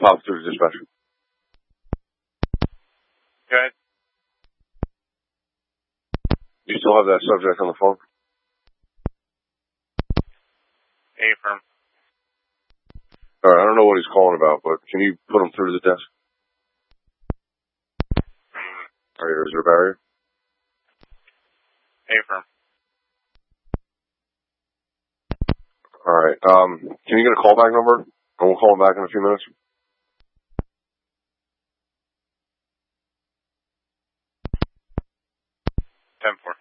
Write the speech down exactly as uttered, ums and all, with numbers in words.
Pop through to dispatch. Go ahead. You still have that subject on the phone? Affirm. All right, I don't know what he's calling about, but can you put him through to the desk? All right, is there a barrier? Affirm. All right, um, can you get a callback number? And we'll call him back in a few minutes. ten four.